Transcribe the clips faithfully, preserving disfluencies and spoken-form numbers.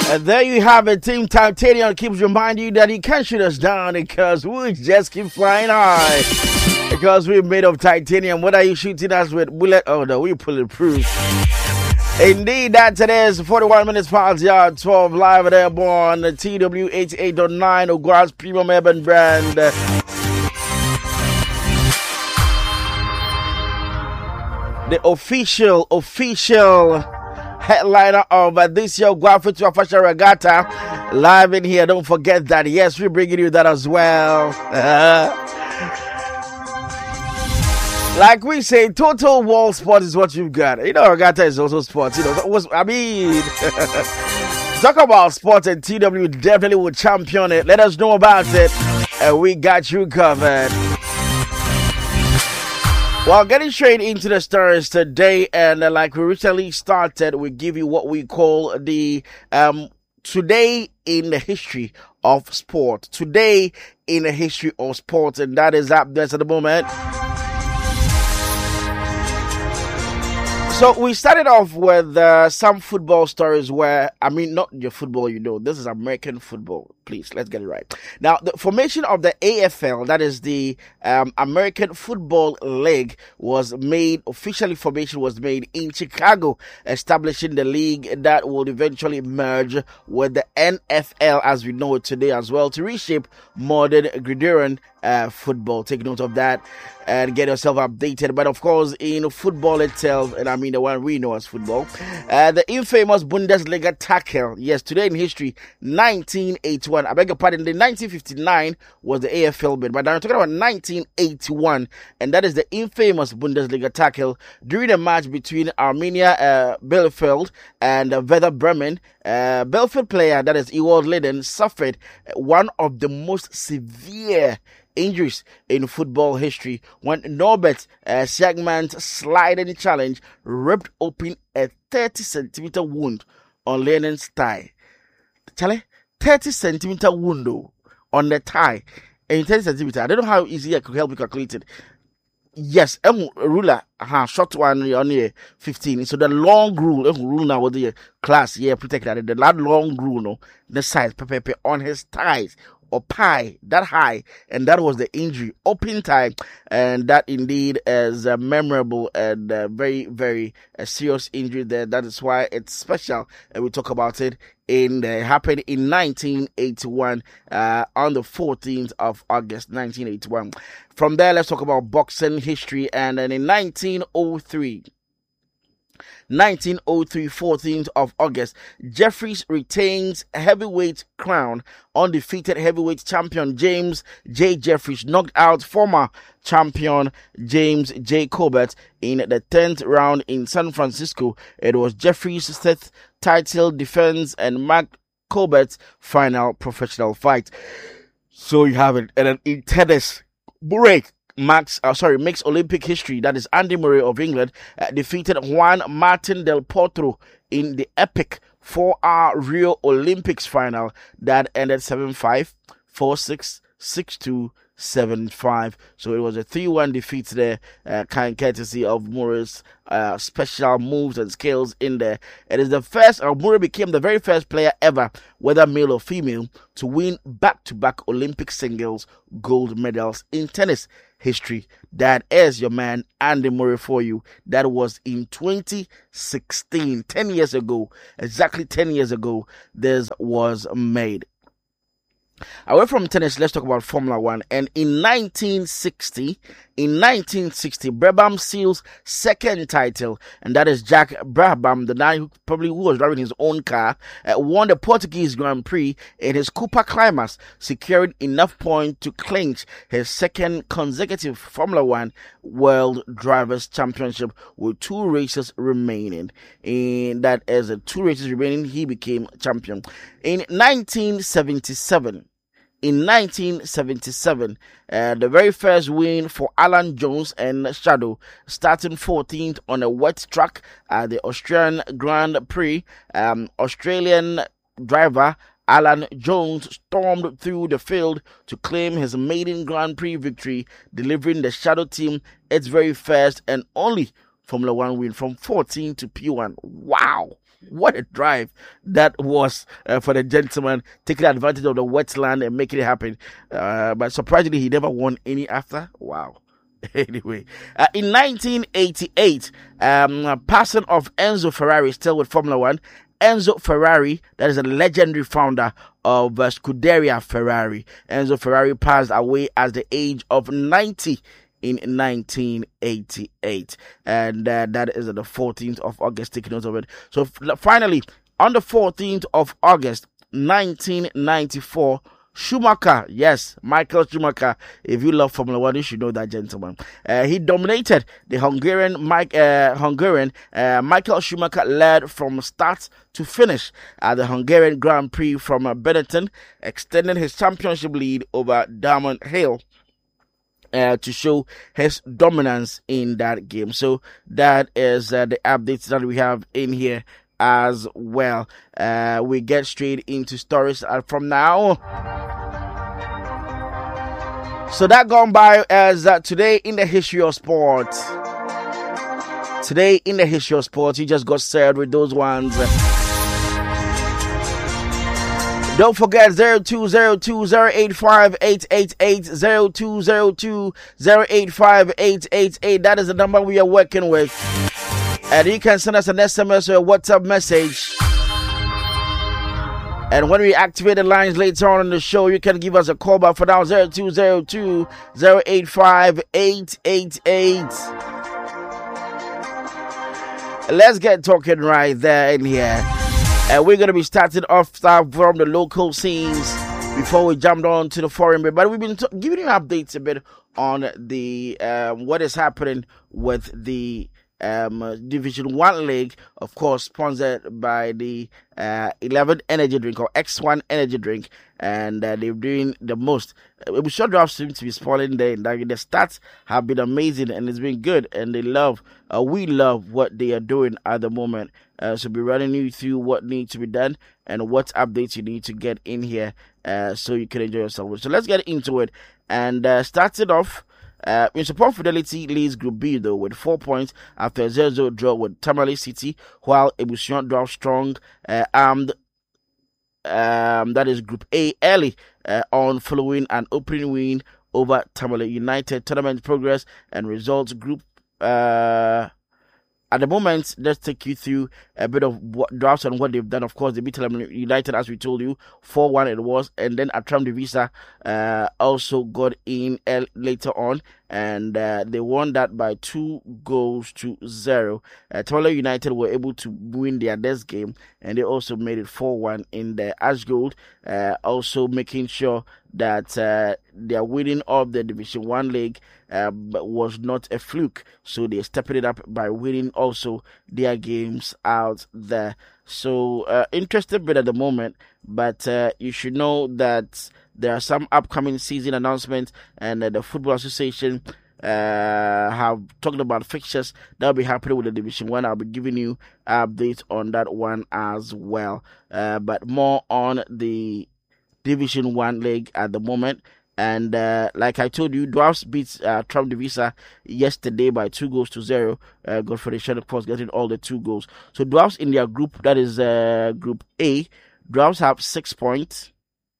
And there you have it. Team Titanium keeps reminding you that you can't shoot us down because we just keep flying high. Because we're made of titanium. What are you shooting us with? Bullet? Oh no, we bulletproof. Indeed, that it is forty-one minutes past the hour twelve, live at Airborne, the T W eighty-eight point nine, Ogua's premium urban brand. The official, official headliner of uh, this year Guafu to Fashion Regatta, live in here. Don't forget that. Yes, we're bringing you that as well. Like we say, total wall sport is what you've got. You know, regatta is also sports. You know, I mean, talk about sports, and T W definitely will champion it. Let us know about it, and we got you covered. Well, getting straight into the stories today, and uh, like we recently started, we give you what we call the um today in the history of sport. Today in the history of sport, and that is up there at the moment. So we started off with uh, some football stories where, I mean, not your football, you know, this is American football. Please, let's get it right. Now, the formation of the A F L, that is the um, American Football League, was made, officially formation was made in Chicago, establishing the league that will eventually merge with the N F L as we know it today as well, to reshape modern gridiron uh, football. Take note of that and get yourself updated. But of course, in football itself, and I mean the one we know as football, uh, the infamous Bundesliga tackle, yes, today in history, nineteen eighty-one, I beg your pardon, the nineteen fifty-nine was the A F L bid, but I'm talking about nineteen eighty-one, and that is the infamous Bundesliga tackle during a match between Arminia uh, Bielefeld and uh, Werder Bremen. Uh, Bielefeld player, that is Ewald Liden, suffered one of the most severe injuries in football history when Norbert uh, Siegmund's sliding challenge ripped open a thirty centimeter wound on Lennon's thigh. Charlie, thirty centimeter wound on the thigh. And thirty centimeter, I don't know how easy I could help you calculate it. Yes, a ruler, uh, short one on here, fifteen. So the long rule, a rule now with the class, yeah, protect that. The long rule, no, the size, pepe, on his thighs, or pie that high, and that was the injury, open time, and that indeed is uh, memorable and uh, very, very uh, serious injury there. That is why it's special, and we talk about it. In uh, happened in nineteen eighty-one, uh, on the fourteenth of August, nineteen eighty-one. From there, let's talk about boxing history, and then in nineteen oh three. nineteen oh three, fourteenth of August, Jeffries retains heavyweight crown. Undefeated heavyweight champion James J. Jeffries knocked out former champion James J. Colbert in the tenth round in San Francisco. It was Jeffries' fifth title defense and Mark Colbert's final professional fight. So you have it. And then in tennis, break. Max, uh, sorry, makes Olympic history. That is Andy Murray of England uh, defeated Juan Martin del Potro in the epic four-hour Rio Olympics final that ended seven five, four six, six two, seven five. So it was a three one defeat there, uh, kind courtesy of Murray's uh, special moves and skills in there. It is the first, uh, Murray became the very first player ever, whether male or female, to win back-to-back Olympic singles gold medals in tennis history. That is your man Andy Murray for you. That was in twenty sixteen, ten years ago, exactly ten years ago, this was made. Away from tennis, let's talk about Formula One. And in nineteen sixty, in nineteen sixty, Brabham seals second title, and that is Jack Brabham, the guy who probably who was driving his own car, uh, won the Portuguese Grand Prix in his Cooper Climax, securing enough points to clinch his second consecutive Formula One World Drivers' Championship with two races remaining. And that is uh, two races remaining, he became champion. In nineteen seventy-seven, In nineteen seventy-seven, uh, the very first win for Alan Jones and Shadow, starting fourteenth on a wet track at the Australian Grand Prix. Um, Australian driver Alan Jones stormed through the field to claim his maiden Grand Prix victory, delivering the Shadow team its very first and only Formula One win from fourteen to P one. Wow! What a drive that was uh, for the gentleman, taking advantage of the wetland and making it happen. Uh, but surprisingly, he never won any after. Wow. Anyway, uh, in nineteen eighty-eight, um, passing of Enzo Ferrari, still with Formula One. Enzo Ferrari, that is a legendary founder of uh, Scuderia Ferrari. Enzo Ferrari passed away at the age of ninety in nineteen eighty-eight, and uh, that is the fourteenth of August, taking note of it. So f- finally, on the fourteenth of August nineteen ninety-four, Schumacher, yes, Michael Schumacher. If you love Formula One, you should know that gentleman. Uh, he dominated the Hungarian Mike, uh, Hungarian uh, Michael Schumacher led from start to finish at the Hungarian Grand Prix from uh, Benetton, extending his championship lead over Damon Hill. Uh, to show his dominance in that game. So that is uh, the updates that we have in here as well. Uh, we get straight into stories uh, from now. So that gone by as uh, today in the history of sport. Today in the history of sport, you just got served with those ones. Don't forget zero two zero two zero eight five eight eight eight, zero two zero two zero eight five eight eight eight. That is the number we are working with. And you can send us an S M S or a WhatsApp message. And when we activate the lines later on in the show, you can give us a call back for now, zero two zero two zero eight five eight eight eight. Let's get talking right there in here. And we're going to be starting off stuff from the local scenes before we jumped on to the foreign bit. But we've been t- giving you updates a bit on the um, what is happening with the um, Division one League, of course, sponsored by the uh, eleven Energy Drink or X one Energy Drink. And uh, they're doing the most. Uh, we sure draft seem to be spoiling there. Like, the stats have been amazing and it's been good. And they love, uh, we love what they are doing at the moment. Uh, so be running you through what needs to be done and what updates you need to get in here uh, so you can enjoy yourself. So let's get into it. And uh, started off, uh, in Support Fidelity leads Group B though with four points after a zero zero draw with Tamale City, while Ebusion draft strong uh, armed. Um, that is Group A early uh, on following an opening win over Tamale United. Tournament progress and results group. Uh, At the moment, let's take you through a bit of what drafts and what they've done. Of course, they beat Tamale United, as we told you, four one it was. And then Atram Divisa uh, also got in later on. And uh, they won that by two goals to zero. Uh, Tamale United were able to win their next game. And they also made it four one in the Ashgold. Uh, also making sure that uh, their winning of the Division one League uh, was not a fluke. So they stepped it up by winning also their games out there. So uh, interesting bit at the moment, but uh, you should know that there are some upcoming season announcements, and uh, the Football Association uh, have talked about fixtures that will be happening with the Division one. I'll be giving you updates on that one as well. Uh, but more on the Division one League at the moment. And uh, like I told you, Dwarfs beat uh, Trump Divisa yesterday by two goals to zero. Uh, Godfrey Shed, of course, getting all the two goals. So Dwarfs in their group, that is uh, Group A, Dwarfs have six points,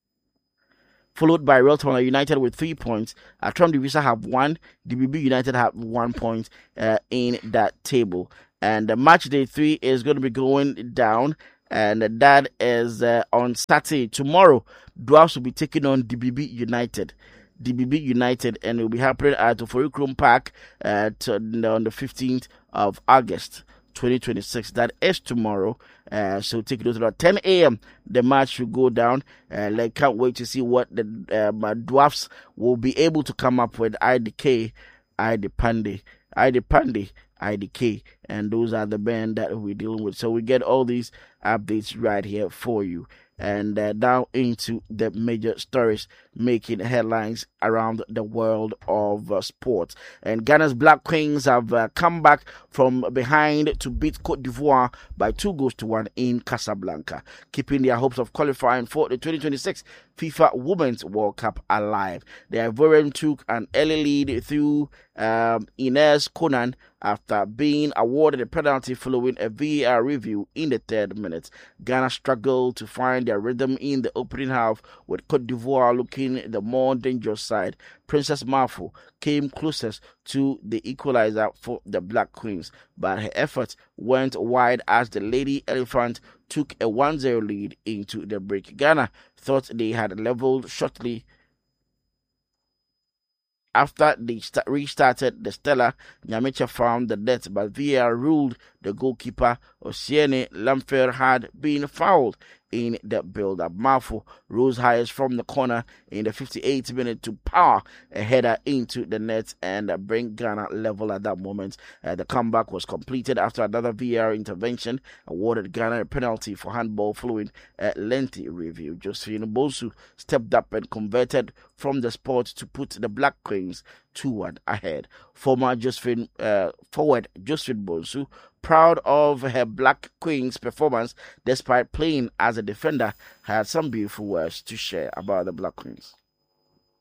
followed by Real Tamale United with three points. Uh, Trump Divisa have one. D B B United have one point uh, in that table. And uh, match day three is going to be going down. And that is uh, on Saturday. Tomorrow, Dwarfs will be taking on D B B United. D B B United, and it will be happening at Oforikrom Park uh, to, on the fifteenth of August, twenty twenty-six. That is tomorrow. Uh, so take it at ten a.m. The match will go down. Uh, like, can't wait to see what the uh, Dwarfs will be able to come up with. I D K, I D Pandey, I D Pandey. I D K, and those are the band that we're dealing with. So we get all these updates right here for you. And uh, down into the major stories making headlines around the world of uh, sports. And Ghana's Black Queens have uh, come back from behind to beat Cote d'Ivoire by two goals to one in Casablanca, keeping their hopes of qualifying for the twenty twenty-six FIFA Women's World Cup alive. The Ivorian took an early lead through um, Inez Conan after being awarded a penalty following a V A R review in the third minute. Ghana struggled to find their rhythm in the opening half, with Cote d'Ivoire looking the more dangerous side. Princess Marfo came closest to the equalizer for the Black Queens, but her efforts went wide as the Lady Elephant took a one zero lead into the break. Ghana thought they had leveled shortly after they restarted. The Stella Nyamicha found the net, but V A R ruled the goalkeeper Osiene Lamfer had been fouled in the build-up. Marfo rose highest from the corner in the fifty-eighth minute to power a header into the net and bring Ghana level at that moment. Uh, the comeback was completed after another V A R intervention awarded Ghana a penalty for handball following a lengthy review. Josephine Bonsu stepped up and converted from the spot to put the Black Queens two one ahead. Former Josephine uh, forward Josephine Bonsu, proud of her Black Queens performance despite playing as a defender, had some beautiful words to share about the Black Queens.